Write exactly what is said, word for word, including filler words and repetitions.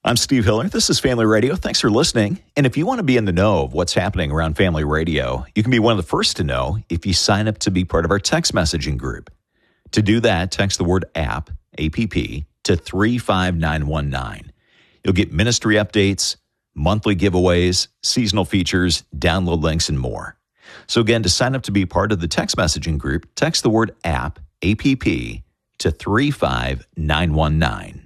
I'm Steve Hiller. This is Family Radio. Thanks for listening. And if you want to be in the know of what's happening around Family Radio, you can be one of the first to know if you sign up to be part of our text messaging group. To do that, text the word app, A P P, to three five nine one nine. You'll get ministry updates, monthly giveaways, seasonal features, download links, and more. So again, to sign up to be part of the text messaging group, text the word app, A P P, to three five nine one nine.